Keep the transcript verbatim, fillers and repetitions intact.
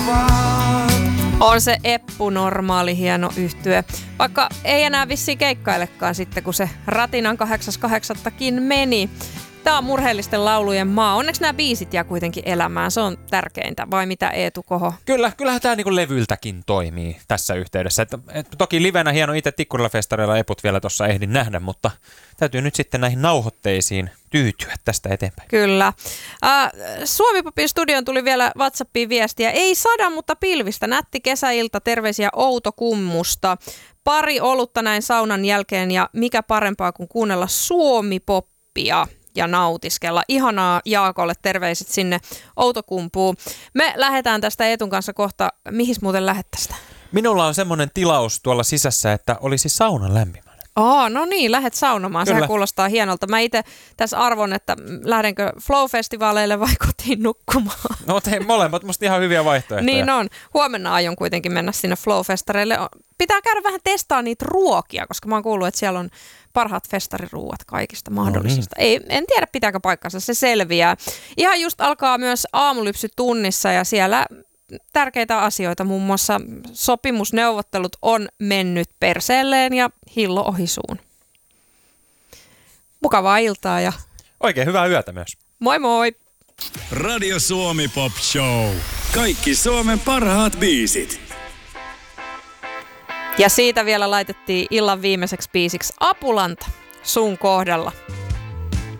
On se Eppu normaali hieno yhtye, vaikka ei enää vissiin keikkailekaan sitten, kun se Ratinan kahdeksas kahdeksattakin meni. Tämä on murheellisten laulujen maa. Onneksi nämä biisit jää kuitenkin elämään. Se on tärkeintä. Vai mitä, Eetu Koho? Kyllä, kyllähän tämä niinku levyltäkin toimii tässä yhteydessä. Et, et, toki livenä hieno, itse Tikkurila-festareilla Eput vielä tuossa ehdin nähdä, mutta täytyy nyt sitten näihin nauhoitteisiin tyytyä tästä eteenpäin. Kyllä. Äh, Suomi-popin studion tuli vielä WhatsAppiin viestiä. Ei sada, mutta pilvistä. Nätti kesäilta. Terveisiä Outokummusta. Pari olutta näin saunan jälkeen ja mikä parempaa kuin kuunnella Suomi-poppia ja nautiskella. Ihanaa Jaakolle, terveiset sinne Outokumpuun. Me lähdetään tästä Eetun kanssa kohta. Mihin muuten lähdet tästä? Minulla on semmoinen tilaus tuolla sisässä, että olisi sauna lämpimänä. Aa, no niin, lähdet saunomaan. Kyllä. Sehän kuulostaa hienolta. Mä itse tässä arvon, että lähdenkö Flow-festivaaleille vai kotiin nukkumaan. No te molemmat musta ihan hyviä vaihtoehtoja. Niin on. Huomenna aion kuitenkin mennä sinne Flow-festareille. Pitää käydä vähän testaa niitä ruokia, koska mä oon kuullut, että siellä on parhaat festariruuat kaikista mahdollisista. No niin. Ei, en tiedä, pitääkö paikkansa, se selviää. Ihan just alkaa myös aamulypsy tunnissa ja siellä tärkeitä asioita, muun muassa sopimusneuvottelut on mennyt perseelleen ja hillo ohisuun. Mukavaa iltaa ja oikein hyvää yötä myös. Moi moi! Radio Suomi Pop Show. Kaikki Suomen parhaat biisit. Ja siitä vielä laitettiin illan viimeiseksi biisiksi Apulanta sun kohdalla.